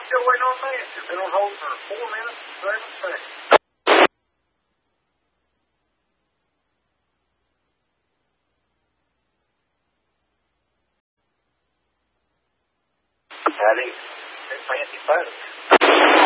Still waiting on Nancy. Been on hold for 4 minutes and 7 seconds. Howdy. Been fancy folks.